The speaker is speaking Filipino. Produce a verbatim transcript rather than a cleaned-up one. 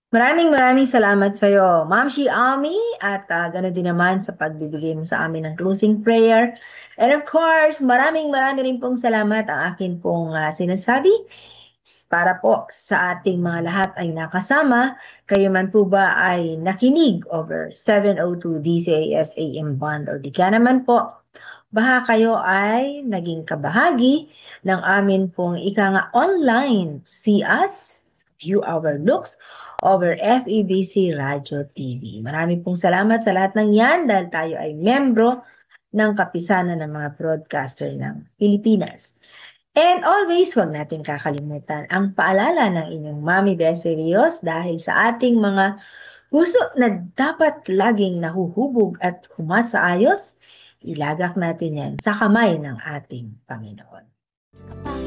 Maraming maraming salamat sa iyo, Ma'am Shi Ami, at uh, ganoon din naman sa pagbibigay mo sa amin ng closing prayer. And of course, maraming maraming rin pong salamat ang akin pong uh, sinasabi para po sa ating mga lahat ay nakasama. Kayo man po ba ay nakinig over seven oh two D C A S A M Band, o di ka naman po baka kayo ay naging kabahagi ng amin pong ika nga online. See us, view our looks over F E B C Radio T V. Marami pong salamat sa lahat ng yan dahil tayo ay membro ng kapisanan ng mga broadcaster ng Pilipinas. And always, wag natin kakalimutan ang paalala ng inyong Mami Bessie Rios dahil sa ating mga puso na dapat laging nahuhubog at humasaayos, ilagak natin yan sa kamay ng ating Panginoon.